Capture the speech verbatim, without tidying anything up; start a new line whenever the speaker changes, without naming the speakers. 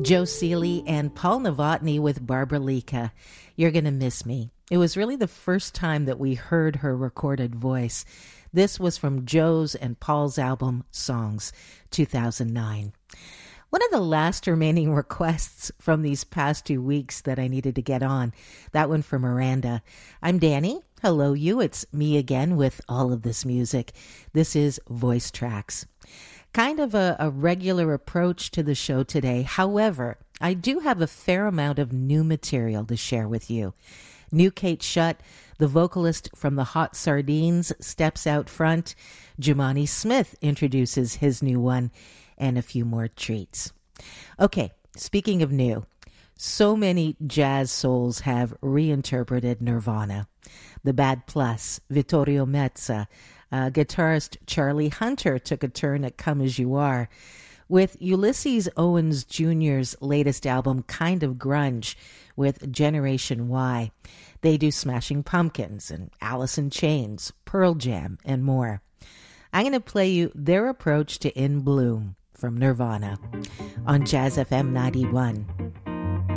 Joe Seeley and Paul Novotny with Barbara Lika. You're going to miss me. It was really the first time that we heard her recorded voice. This was from Joe's and Paul's album Songs, two thousand nine. One of the last remaining requests from these past two weeks that I needed to get on, that one from Miranda. I'm Danny. Hello you. It's me again with all of this music. This is Voice Tracks. Kind of a, a regular approach to the show today. However, I do have a fair amount of new material to share with you. New Kate Shutt, the vocalist from the Hot Sardines, steps out front. Jumani Smith introduces his new one, and a few more treats. Okay, speaking of new, so many jazz souls have reinterpreted Nirvana. The Bad Plus, Vittorio Mezza, Uh, guitarist Charlie Hunter took a turn at Come As You Are. With Ulysses Owens Junior's latest album, Kind of Grunge, with Generation Y, they do Smashing Pumpkins and Alice in Chains, Pearl Jam, and more. I'm going to play you their approach to In Bloom from Nirvana on Jazz F M ninety-one.